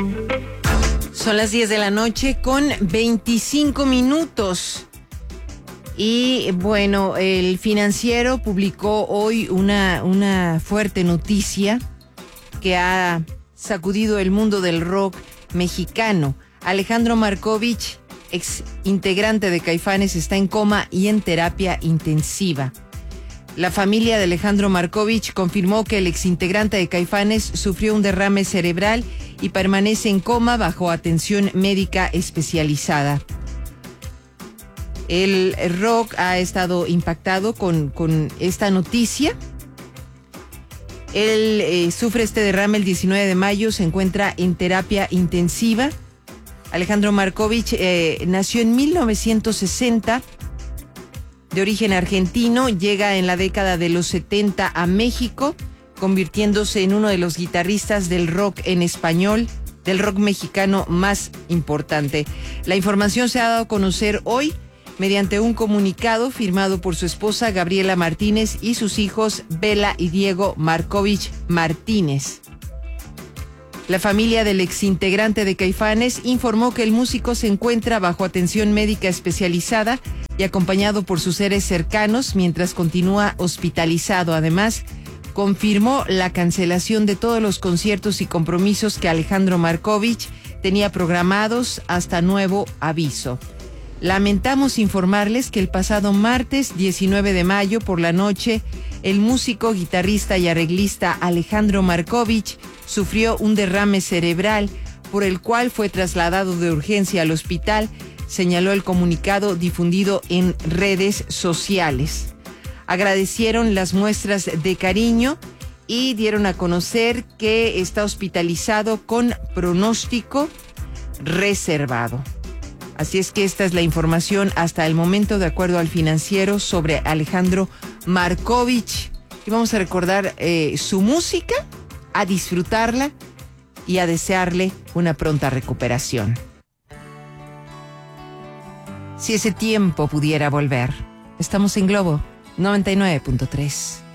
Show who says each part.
Speaker 1: Son las 10 de la noche con 25 minutos. Y bueno, el Financiero publicó hoy una fuerte noticia que ha sacudido el mundo del rock mexicano. Alejandro Markovich, ex integrante de Caifanes, está en coma y en terapia intensiva. La familia de Alejandro Markovich confirmó que el exintegrante de Caifanes sufrió un derrame cerebral y permanece en coma bajo atención médica especializada. El rock ha estado impactado con esta noticia. Él sufre este derrame el 19 de mayo, se encuentra en terapia intensiva. Alejandro Markovich nació en 1960. De origen argentino, llega en la década de los 70 a México, convirtiéndose en uno de los guitarristas del rock en español, del rock mexicano más importante. La información se ha dado a conocer hoy mediante un comunicado firmado por su esposa Gabriela Martínez y sus hijos Bela y Diego Markovich Martínez. La familia del exintegrante de Caifanes informó que el músico se encuentra bajo atención médica especializada y acompañado por sus seres cercanos mientras continúa hospitalizado. Además, confirmó la cancelación de todos los conciertos y compromisos que Alejandro Markovich tenía programados hasta nuevo aviso. Lamentamos informarles que el pasado martes 19 de mayo por la noche, el músico, guitarrista y arreglista Alejandro Markovich sufrió un derrame cerebral por el cual fue trasladado de urgencia al hospital, señaló el comunicado difundido en redes sociales. Agradecieron las muestras de cariño y dieron a conocer que está hospitalizado con pronóstico reservado. Así es que esta es la información hasta el momento, de acuerdo al Financiero, sobre Alejandro Markovich. Y vamos a recordar su música, a disfrutarla y a desearle una pronta recuperación. Si ese tiempo pudiera volver. Estamos en Globo 99.3.